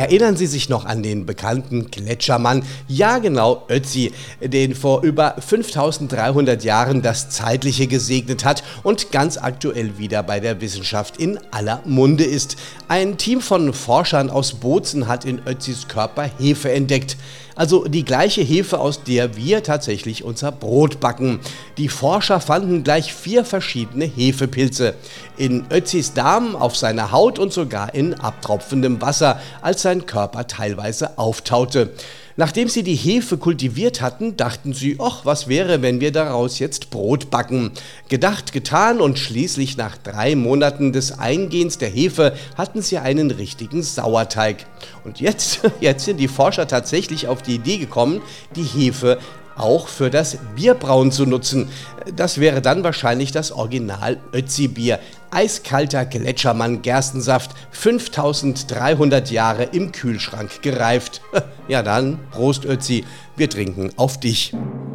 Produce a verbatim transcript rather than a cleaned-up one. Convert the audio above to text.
Erinnern Sie sich noch an den bekannten Gletschermann? Ja genau, Ötzi, den vor über fünftausenddreihundert Jahren das Zeitliche gesegnet hat und ganz aktuell wieder bei der Wissenschaft in aller Munde ist. Ein Team von Forschern aus Bozen hat in Ötzis Körper Hefe entdeckt. Also die gleiche Hefe, aus der wir tatsächlich unser Brot backen. Die Forscher fanden gleich vier verschiedene Hefepilze. In Ötzis Darm, auf seiner Haut und sogar in abtropfendem Wasser, als sein Körper teilweise auftaute. Nachdem sie die Hefe kultiviert hatten, dachten sie, ach, was wäre, wenn wir daraus jetzt Brot backen. Gedacht, getan und schließlich nach drei Monaten des Eingehens der Hefe hatten sie einen richtigen Sauerteig. Und jetzt, jetzt sind die Forscher tatsächlich auf die Idee gekommen, die Hefe auch für das Bierbrauen zu nutzen. Das wäre dann wahrscheinlich das Original Ötzi-Bier. Eiskalter Gletschermann-Gerstensaft, fünftausenddreihundert Jahre im Kühlschrank gereift. Ja dann, Prost Ötzi, wir trinken auf dich.